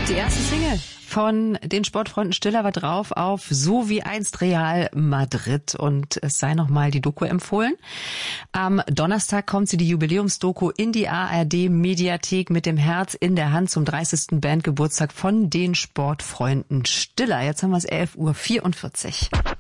Die erste Single von den Sportfreunden Stiller war drauf auf So wie einst Real Madrid und es sei nochmal die Doku empfohlen. Am Donnerstag kommt sie, die Jubiläumsdoku, in die ARD-Mediathek mit dem Herz in der Hand zum 30. Bandgeburtstag von den Sportfreunden Stiller. Jetzt haben wir es 11:44 Uhr.